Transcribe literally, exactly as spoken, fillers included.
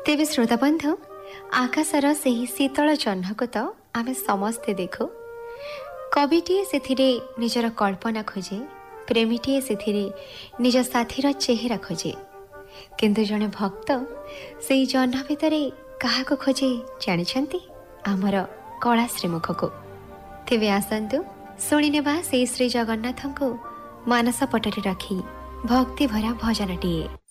तेबे श्रोता बंधु आकाशर से शीतल जह्न को तो आमे समस्ते देखु। कविटीए से निजर कल्पना खोजे, प्रेमीटीए से निज साथीर चेहरा खोजे, किंतु जड़े भक्त से जह्न भितर क्या खोजे जानी आमर कला श्रीमुख को। तेबे आसतु शुणिनेबा से श्री जगन्नाथ को मानस पटरे रखी भक्ति भरा भजनटीए।